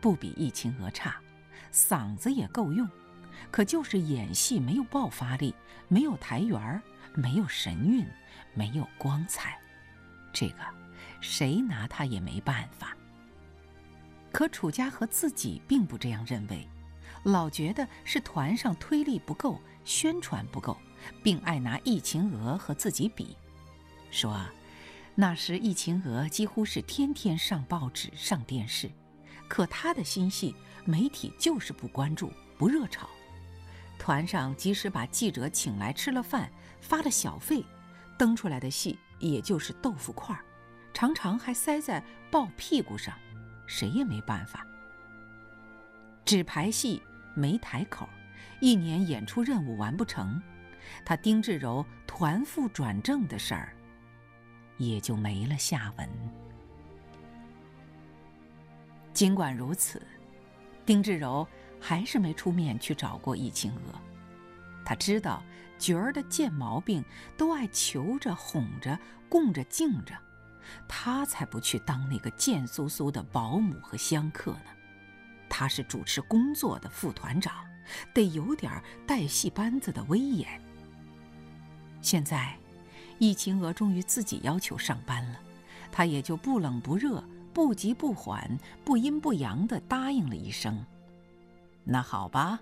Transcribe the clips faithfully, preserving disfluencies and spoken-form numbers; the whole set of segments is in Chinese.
不比易秦娥差，嗓子也够用，可就是演戏没有爆发力，没有台缘，没有神韵，没有光彩，这个谁拿他也没办法。可楚家和自己并不这样认为，老觉得是团上推力不够，宣传不够，并爱拿易秦娥和自己比，说那时易秦娥几乎是天天上报纸上电视，可她的新戏媒体就是不关注不热炒，团上即使把记者请来吃了饭发了小费，登出来的戏也就是豆腐块，常常还塞在抱屁股上，谁也没办法。纸牌戏没台口，一年演出任务完不成，他丁志柔团副转正的事儿也就没了下文。尽管如此，丁志柔还是没出面去找过易秦娥。他知道角儿的贱毛病都爱求着哄着供着敬着，他才不去当那个贱酥酥的保姆和香客呢。他是主持工作的副团长，得有点带戏班子的威严。现在易秦娥终于自己要求上班了，他也就不冷不热，不急不缓，不阴不阳地答应了一声，那好吧。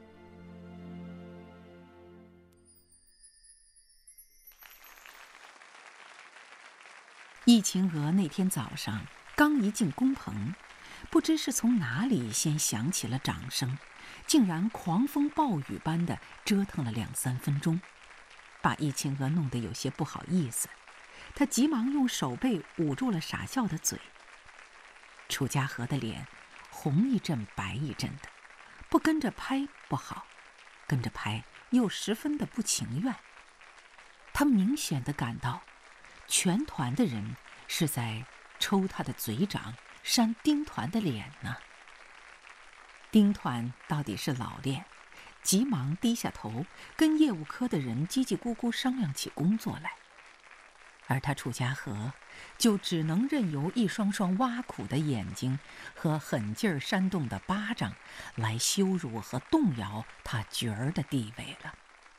易秦娥那天早上刚一进工棚，不知是从哪里先响起了掌声，竟然狂风暴雨般的折腾了两三分钟，把易秦娥弄得有些不好意思。她急忙用手背捂住了傻笑的嘴。楚家和的脸红一阵白一阵的，不跟着拍不好，跟着拍又十分的不情愿。他明显地感到全团的人是在抽他的嘴掌，扇丁团的脸呢。丁团到底是老练，急忙低下头，跟业务科的人叽叽咕咕商量起工作来，而他楚家和就只能任由一双双挖苦的眼睛和狠劲儿扇动的巴掌来羞辱和动摇他角儿的地位了。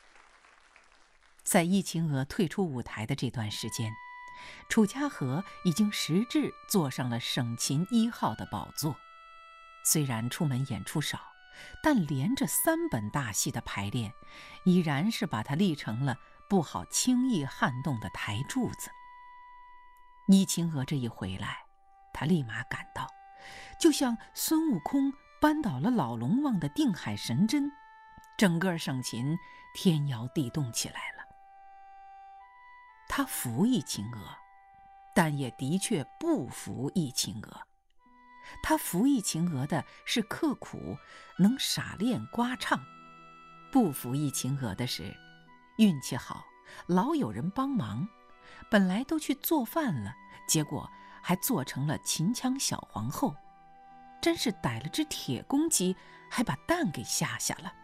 在易秦娥退出舞台的这段时间，楚家和已经实质坐上了省琴一号的宝座。虽然出门演出少，但连着三本大戏的排练，已然是把他立成了不好轻易撼动的台柱子。易秦娥这一回来，他立马感到，就像孙悟空扳倒了老龙王的定海神针，整个省琴天摇地动起来了。他服易秦娥，但也的确不服易秦娥。他服易秦娥的是刻苦，能傻练刮唱；不服易秦娥的是运气好，老有人帮忙，本来都去做饭了，结果还做成了秦腔小皇后，真是逮了只铁公鸡，还把蛋给下下了。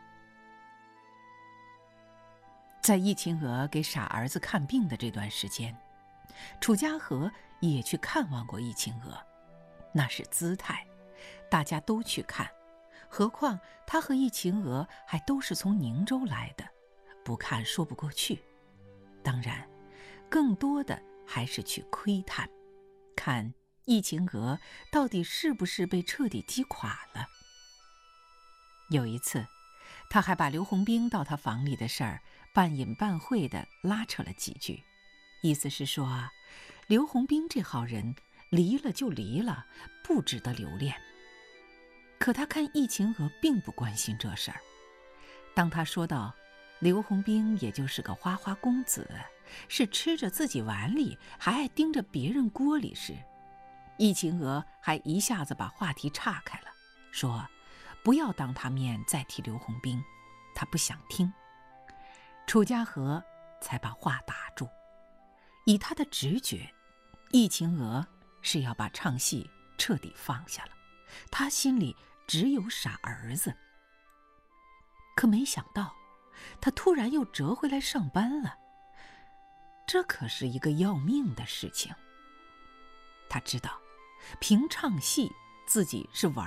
在易秦娥给傻儿子看病的这段时间，楚家和也去看望过易秦娥，那是姿态，大家都去看，何况他和易秦娥还都是从宁州来的，不看说不过去。当然更多的还是去窥探，看易秦娥到底是不是被彻底击垮了。有一次他还把刘洪兵到他房里的事儿半隐半晦地拉扯了几句，意思是说刘洪兵这号人离了就离了，不值得留恋。可他看易秦娥并不关心这事儿。当他说到刘洪兵也就是个花花公子，是吃着自己碗里还爱盯着别人锅里时，易秦娥还一下子把话题岔开了，说不要当他面再提刘洪兵，他不想听。楚家和才把话打住。以他的直觉，易秦娥是要把唱戏彻底放下了，他心里只有傻儿子。可没想到他突然又折回来上班了，这可是一个要命的事情。他知道凭唱戏自己是玩